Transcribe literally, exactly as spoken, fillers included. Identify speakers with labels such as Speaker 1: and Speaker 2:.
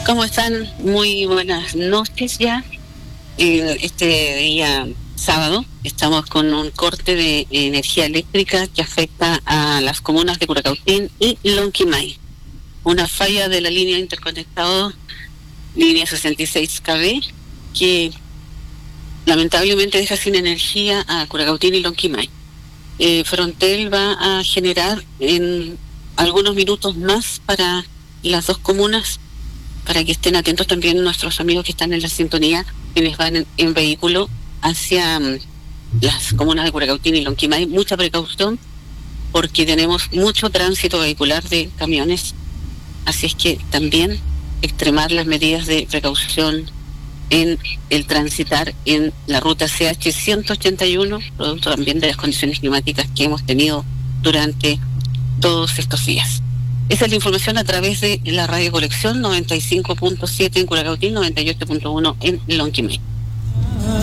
Speaker 1: ¿Cómo están? Muy buenas noches ya. Eh, este día sábado estamos con un corte de energía eléctrica que afecta a las comunas de Curacautín y Lonquimay. Una falla de la línea interconectada, línea sesenta y seis K V, que lamentablemente deja sin energía a Curacautín y Lonquimay. Eh, Frontel va a generar en algunos minutos más para las dos comunas, para que estén atentos también nuestros amigos que están en la sintonía, quienes van en, en vehículo hacia um, las comunas de Curacautín y Lonquimay. Mucha precaución porque tenemos mucho tránsito vehicular de camiones, así es que también extremar las medidas de precaución en el transitar en la ruta C H ciento ochenta y uno, producto también de las condiciones climáticas que hemos tenido durante todos estos días. Esa es la información a través de la radio colección noventa y cinco punto siete en Curacautín, noventa y ocho punto uno en Lonquimay.